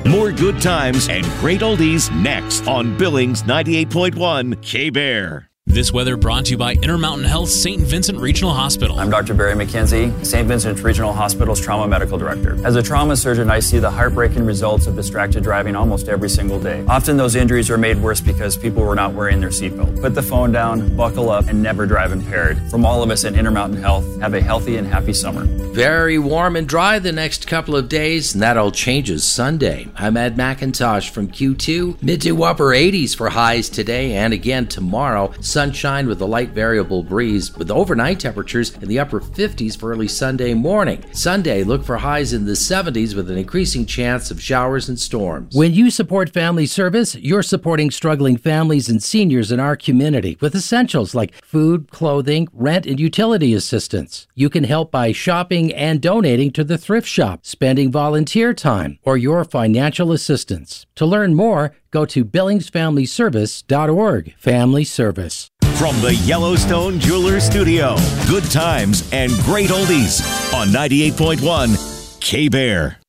More good times and great oldies next on Billings 98.1 K-Bear. This weather brought to you by Intermountain Health St. Vincent Regional Hospital. I'm Dr. Barry McKenzie, St. Vincent Regional Hospital's Trauma Medical Director. As a trauma surgeon, I see the heartbreaking results of distracted driving almost every single day. Often those injuries are made worse because people were not wearing their seatbelt. Put the phone down, buckle up, and never drive impaired. From all of us at Intermountain Health, have a healthy and happy summer. Very warm and dry the next couple of days, and that all changes Sunday. I'm Ed McIntosh from Q2. Mid to upper 80s for highs today and again tomorrow. Sunshine with a light variable breeze with overnight temperatures in the upper 50s for early Sunday morning. Sunday, look for highs in the 70s with an increasing chance of showers and storms. When you support Family Service, you're supporting struggling families and seniors in our community with essentials like food, clothing, rent, and utility assistance. You can help by shopping and donating to the thrift shop, spending volunteer time, or your financial assistance. To learn more, go to billingsfamilyservice.org. Family Service. From the Yellowstone Jewelers Studio, good times and great oldies on 98.1 K-Bear.